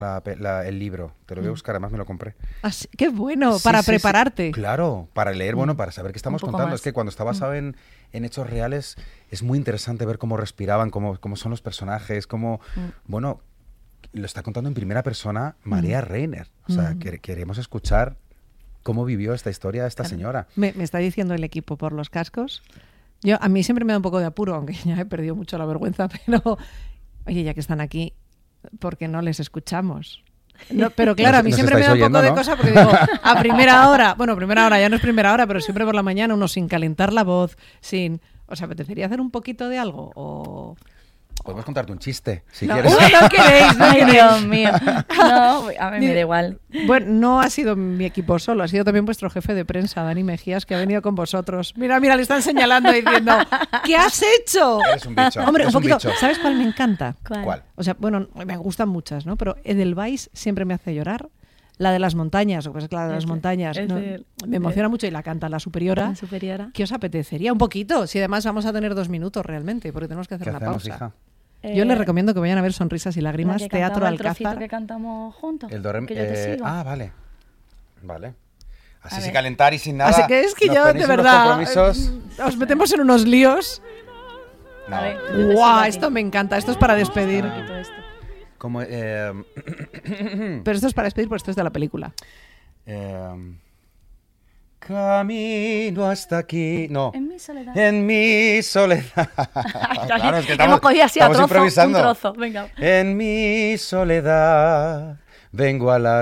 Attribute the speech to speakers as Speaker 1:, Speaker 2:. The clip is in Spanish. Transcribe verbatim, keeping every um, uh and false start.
Speaker 1: la, la, el libro. Te lo voy a buscar, además me lo compré.
Speaker 2: Ah, sí, ¡qué bueno!
Speaker 1: Sí,
Speaker 2: para
Speaker 1: sí,
Speaker 2: prepararte.
Speaker 1: Sí. Claro, para leer, bueno, para saber qué estamos contando.
Speaker 3: más.
Speaker 1: Es que cuando está basado en, en hechos reales es muy interesante ver cómo respiraban, cómo, cómo son los personajes, cómo... Mm. Bueno, lo está contando en primera persona María mm. Reiner. O sea, mm. que, queremos escuchar cómo vivió esta historia esta señora.
Speaker 2: Me, me está diciendo el equipo por los cascos. Yo, a mí siempre me da un poco de apuro, aunque ya he perdido mucho la vergüenza, pero... Oye, ya que están aquí, ¿por qué no les escuchamos? No, pero claro, a mí siempre me da un poco oyendo, de ¿no? cosa porque digo, a primera hora, bueno, primera hora ya no es primera hora, pero siempre por la mañana uno sin calentar la voz, sin... ¿Os apetecería hacer un poquito de algo? O...
Speaker 1: Podemos contarte un chiste, si
Speaker 2: no,
Speaker 1: quieres.
Speaker 2: No, no queréis, no
Speaker 3: Ay,
Speaker 2: queréis.
Speaker 3: Dios mío. No, a mí me da igual.
Speaker 2: Bueno, no ha sido mi equipo solo, ha sido también vuestro jefe de prensa, Dani Mejías, que ha venido con vosotros. Mira, mira, le están señalando diciendo, ¿qué has hecho?
Speaker 1: Eres un bicho.
Speaker 2: Hombre,
Speaker 1: eres
Speaker 2: un poquito.
Speaker 1: Un bicho.
Speaker 2: ¿Sabes cuál me encanta?
Speaker 3: ¿Cuál?
Speaker 1: ¿Cuál?
Speaker 2: O sea, bueno, me gustan muchas, ¿no? Pero Edelweiss siempre me hace llorar. La de las montañas, o pues es la de las
Speaker 3: es
Speaker 2: montañas,
Speaker 3: es
Speaker 2: ¿no?
Speaker 3: el,
Speaker 2: me emociona mucho y la canta la superiora.
Speaker 3: La superiora.
Speaker 2: ¿Qué os apetecería? Un poquito, si además vamos a tener dos minutos realmente, porque tenemos que hacer
Speaker 1: ¿Qué
Speaker 2: una
Speaker 1: hacemos,
Speaker 2: pausa.
Speaker 1: Hija?
Speaker 2: Eh, Yo les recomiendo que vayan a ver Sonrisas y Lágrimas, Teatro
Speaker 3: el
Speaker 2: Alcázar.
Speaker 3: que cantamos juntos.
Speaker 1: El dorem,
Speaker 3: que yo te
Speaker 1: eh,
Speaker 3: sigo.
Speaker 1: Ah, vale. Vale. Así
Speaker 3: A
Speaker 1: sin
Speaker 3: ver.
Speaker 1: calentar y sin nada.
Speaker 2: Así que es que
Speaker 1: Nos
Speaker 2: yo,
Speaker 1: ponéis
Speaker 2: de
Speaker 1: unos
Speaker 2: verdad,
Speaker 1: compromisos.
Speaker 2: eh, os metemos en unos líos.
Speaker 1: No.
Speaker 3: A ver, yo te sigo
Speaker 2: ¡Guau!
Speaker 3: a ti.
Speaker 2: Esto me encanta. Esto es para despedir.
Speaker 3: Un poquito esto.
Speaker 1: Como, eh,
Speaker 2: Pero esto es para despedir, porque esto es de la película.
Speaker 1: eh, camino hasta aquí. No.
Speaker 3: En mi soledad.
Speaker 1: En mi soledad. Claro, es que estamos,
Speaker 3: hemos cogido así a
Speaker 1: estamos
Speaker 3: trozo, un
Speaker 1: improvisando.
Speaker 3: trozo. Venga.
Speaker 1: En mi soledad vengo a las